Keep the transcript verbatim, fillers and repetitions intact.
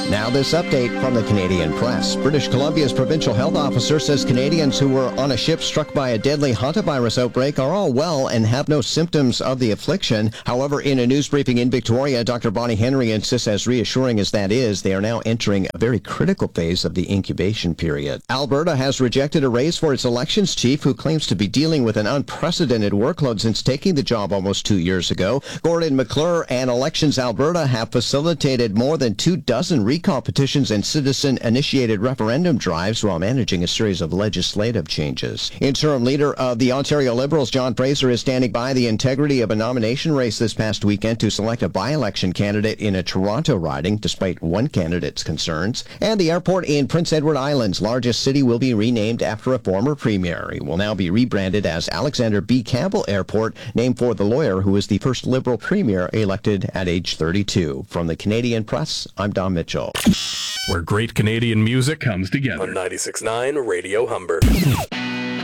Now this update from the Canadian Press. British Columbia's provincial health officer says Canadians who were on a ship struck by a deadly hantavirus outbreak are all well and have no symptoms of the affliction. However, in a news briefing in Victoria, Doctor Bonnie Henry insists, as reassuring as that is, they are now entering a very critical phase of the incubation period. Alberta has rejected a raise for its elections chief, who claims to be dealing with an unprecedented workload since taking the job almost two years ago. Gordon McClure and Elections Alberta have facilitated more than two dozen recall petitions and citizen-initiated referendum drives while managing a series of legislative changes. Interim leader of the Ontario Liberals, John Fraser, is standing by the integrity of a nomination race this past weekend to select a by-election candidate in a Toronto riding, despite one candidate's concerns. And the airport in Prince Edward Island's largest city will be renamed after a former premier. It will now be rebranded as Alexander B. Campbell Airport, named for the lawyer who was the first Liberal premier elected at age thirty-two. From the Canadian Press, I'm Don Mitchell. Where great Canadian music comes together. On ninety-six point nine Radio Humber.